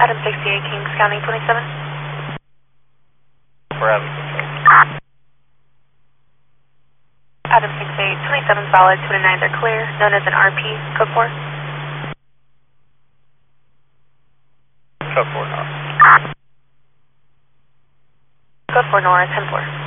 Adam 68, Kings County 27. For Adam. Adam 68, 27 solid, 29s are clear, known as an RP, code 4. Code 4 Nora. Code 4 Nora, 10-4.